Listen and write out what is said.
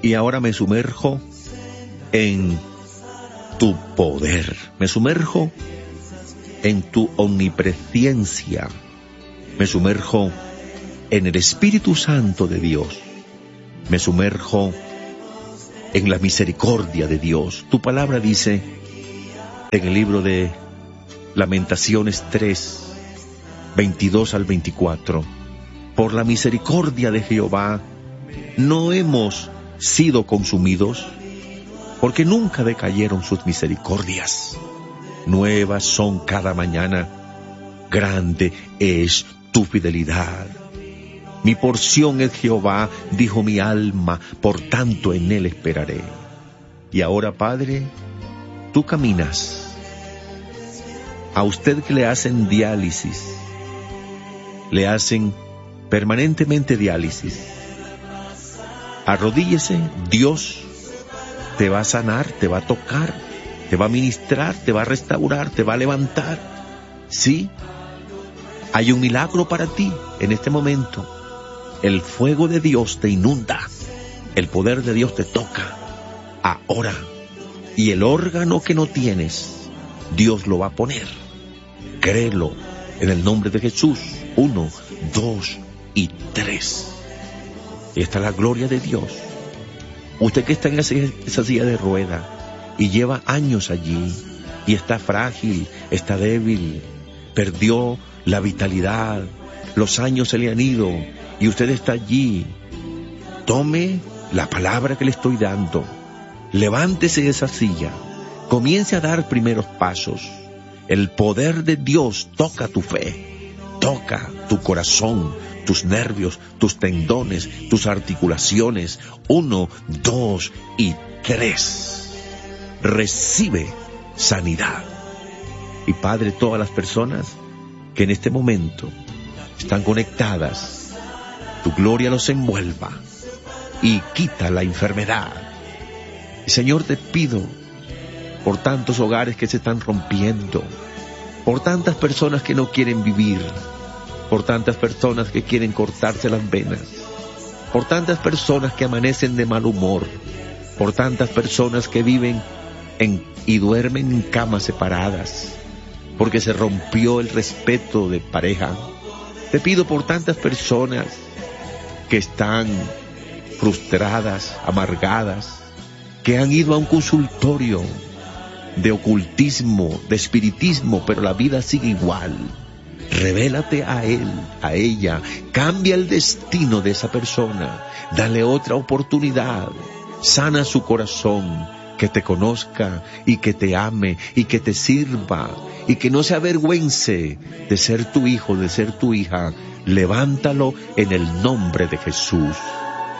Y ahora me sumerjo en tu poder. Me sumerjo en tu omnipresencia. Me sumerjo en el Espíritu Santo de Dios. Me sumerjo en la misericordia de Dios. Tu palabra dice en el libro de Lamentaciones 3, 22 al 24, por la misericordia de Jehová no hemos sido consumidos, porque nunca decayeron sus misericordias. Nuevas son cada mañana, grande es tu fidelidad. Mi porción es Jehová, dijo mi alma, por tanto en él esperaré. Y ahora, Padre, tú caminas. A usted que le hacen diálisis, le hacen permanentemente diálisis, arrodíllese, Dios te va a sanar, te va a tocar, te va a ministrar, te va a restaurar, te va a levantar. Sí, hay un milagro para ti en este momento. El fuego de Dios te inunda, el poder de Dios te toca ahora, y el órgano que no tienes, Dios lo va a poner. Créelo en el nombre de Jesús. 1, 2 y 3. Y está la gloria de Dios. Usted que está en esa silla de rueda y lleva años allí y está frágil, está débil, perdió la vitalidad, los años se le han ido y usted está allí, tome la palabra que le estoy dando, levántese de esa silla, comience a dar primeros pasos. El poder de Dios toca tu fe, toca tu corazón, tus nervios, tus tendones, tus articulaciones. 1, 2 y 3. Recibe sanidad. Y Padre, todas las personas que en este momento están conectadas, tu gloria los envuelva y quita la enfermedad. Y Señor, te pido por tantos hogares que se están rompiendo, por tantas personas que no quieren vivir, por tantas personas que quieren cortarse las venas, por tantas personas que amanecen de mal humor, por tantas personas que viven y duermen en camas separadas, porque se rompió el respeto de pareja. Te pido por tantas personas que están frustradas, amargadas, que han ido a un consultorio de ocultismo, de espiritismo, pero la vida sigue igual. Revélate a él, a ella, cambia el destino de esa persona, dale otra oportunidad, sana su corazón, que te conozca y que te ame y que te sirva y que no se avergüence de ser tu hijo, de ser tu hija. Levántalo en el nombre de Jesús.